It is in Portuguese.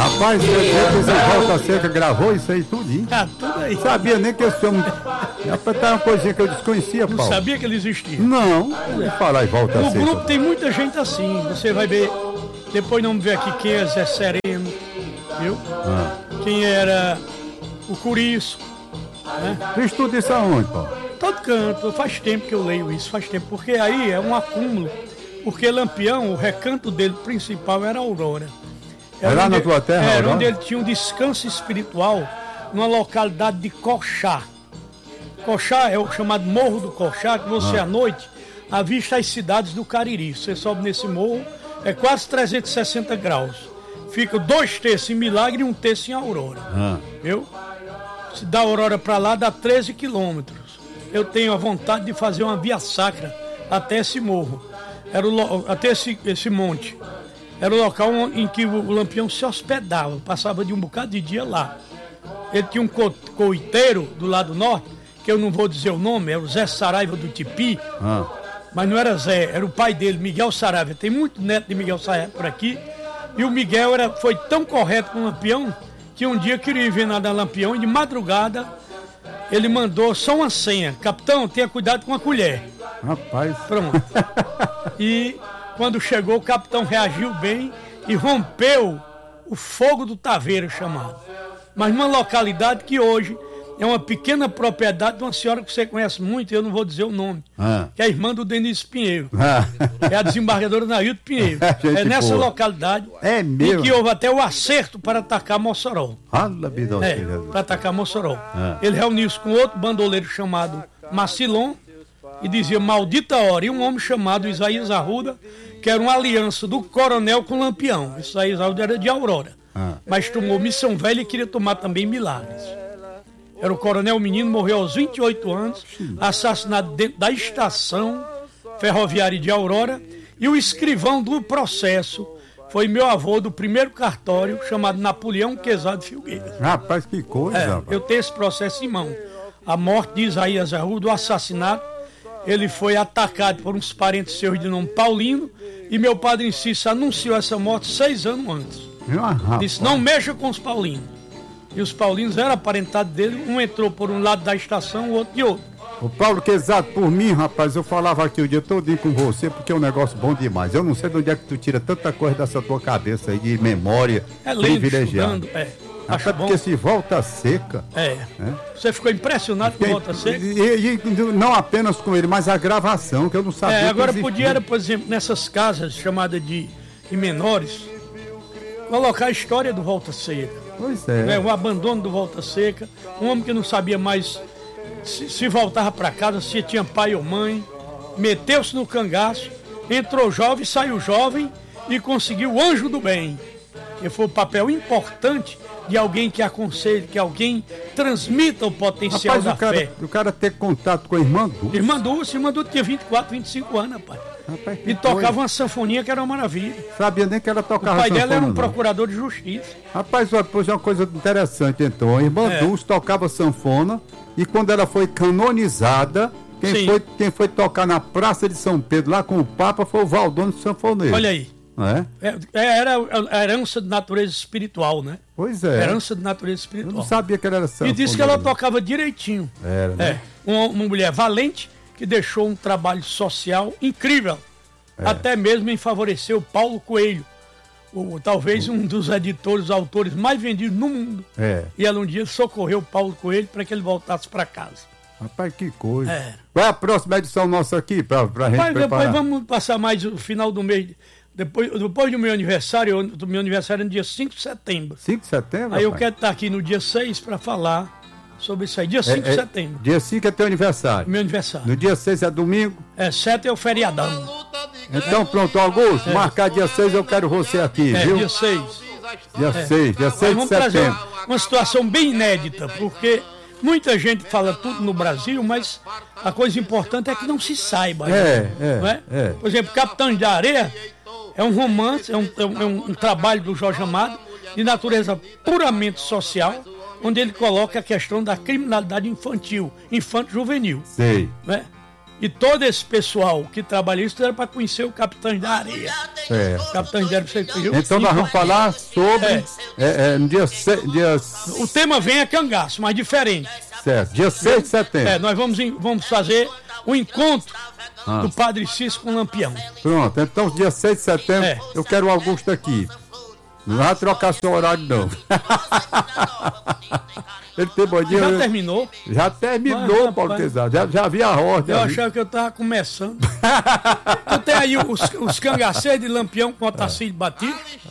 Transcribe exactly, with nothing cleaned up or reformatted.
Rapaz, você Volta Seca gravou isso aí tudinho. Ah, tudo aí. Sabia nem que esse homem... Rapaz, tá uma coisinha que eu desconhecia, Não Paulo. sabia que ele existia? Não, vou falar em Volta No Seca. grupo tem muita gente assim, você vai ver, depois não me ver aqui quem é Zé Sereno, viu? Ah. Quem era o Curiço, né? Tu estuda isso aonde, Paulo? Todo canto, faz tempo que eu leio isso, faz tempo, porque aí é um acúmulo, porque Lampião, o recanto dele principal era Aurora. Era lá onde- na tua terra, Era Aurora? onde ele tinha um descanso espiritual, numa localidade de Coxá. Coxá é o chamado Morro do Coxá, que você Ah. à noite avista as cidades do Cariri. Você sobe nesse morro, é quase trezentos e sessenta graus. Fica dois terços em Milagre e um terço em Aurora. Ah. Viu? Se da Aurora para lá dá treze quilômetros. Eu tenho a vontade de fazer uma via sacra até esse morro, era o, lo- até esse, esse monte. Era o local em que o Lampião se hospedava, passava de um bocado de dia lá. Ele tinha um co- coiteiro do lado norte, que eu não vou dizer o nome, é o Zé Saraiva do Tipi, Ah. mas não era Zé, era o pai dele, Miguel Saraiva. Tem muito neto de Miguel Saraiva por aqui. E o Miguel era, foi tão correto com o Lampião que um dia queria ir ver nada Lampião e de madrugada ele mandou só uma senha: capitão, tenha cuidado com a colher. Rapaz. Pronto. E quando chegou, o capitão reagiu bem e rompeu o fogo do Taveiro chamado. Mas numa localidade que hoje é uma pequena propriedade de uma senhora que você conhece muito, eu não vou dizer o nome, Ah. que é a irmã do Denis Pinheiro. Ah. É a desembargadora Nailton Pinheiro. Gente É nessa boa. localidade É em mesmo? que houve até o acerto para atacar Mossoró. Fala, vida, É, filha. para atacar Mossoró. Ah. Ele reuniu-se com outro bandoleiro chamado Macilon e dizia maldita hora. E um homem chamado Isaías Arruda, que era uma aliança do coronel com Lampião. Isaías Arruda era de Aurora, Ah. mas tomou Missão Velha e queria tomar também Milagres. Era o coronel menino, morreu aos vinte e oito anos, assassinado dentro da estação ferroviária de Aurora. E o escrivão do processo foi meu avô do primeiro cartório, chamado Napoleão Quezado Filgueiras. Rapaz, que coisa, É, rapaz. eu tenho esse processo em mão. A morte de Isaías Arruda, o assassinato, ele foi atacado por uns parentes seus de nome Paulino, e meu padre Cícero anunciou essa morte seis anos antes. Ah, rapaz. Disse, não mexa com os paulinos. E os paulinos eram aparentados dele, um entrou por um lado da estação, o outro de outro. O Paulo Quezado, por mim, rapaz, eu falava aqui o dia todo com você, porque é um negócio bom demais. Eu não sei de onde é que tu tira tanta coisa dessa tua cabeça aí de memória É lindo, privilegiada. estudando, é. Até Acho bom. porque se Volta Seca... É. Você ficou impressionado com Tem- Volta Seca? E, e não apenas com ele, mas a gravação, que eu não sabia É, que agora existia. podia, era, por exemplo, nessas casas chamadas de, de menores, colocar a história do Volta Seca. Pois é. Né, o abandono do Volta Seca, um homem que não sabia mais se, se voltava para casa, se tinha pai ou mãe, meteu-se no cangaço, entrou jovem, saiu jovem e conseguiu o anjo do bem, que foi o papel importante de alguém que aconselhe, que alguém transmita o potencial Rapaz, da o cara, fé. o cara ter contato com a irmã Dulce. Irmã Dulce, irmã Dulce tinha vinte e quatro, vinte e cinco anos, rapaz. Rapaz, que E tocava coisa. uma sanfoninha que era uma maravilha. Sabia nem que ela O tocava pai dela era um sanfona, não. procurador de justiça. Rapaz, olha, pois é uma coisa interessante, então. A irmã É. Dulce tocava sanfona e quando ela foi canonizada, quem Sim. foi, quem foi tocar na Praça de São Pedro, lá com o Papa, foi o Valdono Sanfoneiro. Olha aí. Não é? É, é, era a herança de natureza espiritual, né? Pois é. Herança de natureza Eu espiritual. não sabia que ela era E sanfoneira. disse que ela tocava direitinho. Era, né? É, uma, uma mulher valente que deixou um trabalho social incrível. É. Até mesmo em favorecer o Paulo Coelho, o, talvez um dos editores, autores mais vendidos no mundo. É. E ela um dia socorreu o Paulo Coelho para que ele voltasse para casa. Rapaz, que coisa. É. Qual é a próxima edição nossa aqui, pra, pra gente Mas preparar? depois vamos passar mais o final do mês. Depois, depois do meu aniversário, eu- do meu aniversário é no dia cinco de setembro. cinco de setembro? Aí eu rapaz? quero estar aqui no dia seis para falar sobre isso aí. Dia cinco É, de é, setembro, Dia cinco é teu aniversário. meu aniversário. No dia seis é domingo. É sete é o feriadão. Então pronto, Augusto, marcar dia seis eu quero você aqui, É, viu? dia seis. Dia seis, dia Mas seis de vamos trazer setembro. uma, uma situação bem inédita, porque muita gente fala tudo no Brasil, mas a coisa importante é que não se saiba. né? É, é, Não é? é. Por exemplo, Capitães da Areia é um romance, é um, é um- é um trabalho do Jorge Amado de natureza puramente social, onde ele coloca a questão da criminalidade infantil, infanto-juvenil. Sei. Né? E todo esse pessoal que trabalha isso era para conhecer o Capitães da Areia. É. Capitães da Areia, você viu? Então nós vamos falar sobre É. é, é, no dia, se- dia O tema vem é cangaço, mas diferente. certo, dia seis de setembro. É, nós vamos, em- vamos fazer o encontro Ah. do Padre Cício com o Lampião. Pronto, então dia seis de setembro É. eu quero o Augusto aqui. Não vai trocar seu horário não. Ele tem bom dia. Já terminou? Já terminou, Mas, Paulo rapaz, Cesar. Já, já vi a ordem. Eu ali. achava que eu tava começando. Tu tem aí os, os cangaceiros de Lampião com o Otacílio Batista?